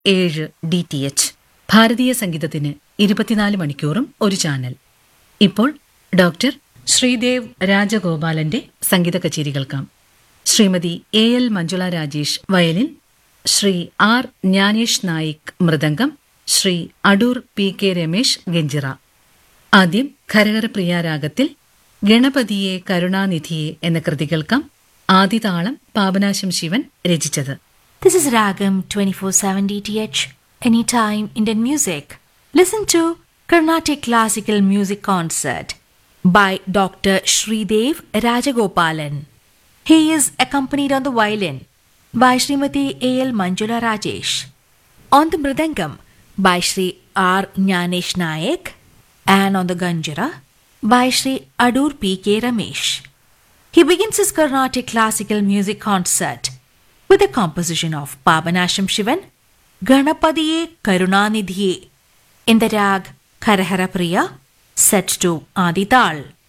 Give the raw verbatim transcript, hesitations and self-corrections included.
ഏഴ് D T H. ഭാരതീയ സംഗീതത്തിന് ഇരുപത്തിനാല് മണിക്കൂറും ഒരു ചാനൽ. ഇപ്പോൾ ഡോക്ടർ ശ്രീദേവ് രാജഗോപാലന്റെ സംഗീത കച്ചേരി കേൾക്കാം. Shrimati A L Manjula Rajesh violin, Shri R Gyanesh Naik mridangam, Shri Adoor P K Ramesh ganjira. ആദ്യം ഖരഹരപ്രിയ രാഗത്തിൽ ഗണപതിയെ കരുണാനിധിയെ എന്ന കൃതി കേൾക്കാം. ആദിതാളം പാപനാശം ശിവൻ രചിച്ചത്. This is Ragam twenty-four seven D T H, anytime Indian music. Listen to Carnatic Classical Music Concert by Doctor Shridev Rajagopalan. He is accompanied on the violin by Srimati A L Manjula Rajesh, on the mridangam by Shri R Jnanesh Nayak, and on the ganjira by Shri Adur P K Ramesh. He begins his Carnatic Classical Music Concert with a composition of Pabanasham Shivan, Ganapadiye Karunanidhiye, in the rag Kharahara Priya, set to Adi Tal.